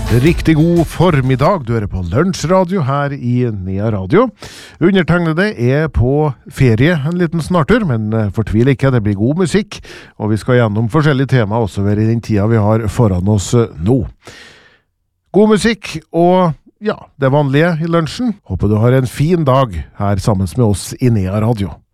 Riktig god formiddag, du hører på Lunsjradio her i Nea Radio. Undertegnede på ferie en liten snartur, men fortvil ikke, det blir god musikk, og vi skal gjennom forskjellige tema også ved den tida vi har foran oss nå. God musikk og ja, det vanlige i lunsjen. Håper du har en fin dag her sammen med oss i Nea Radio.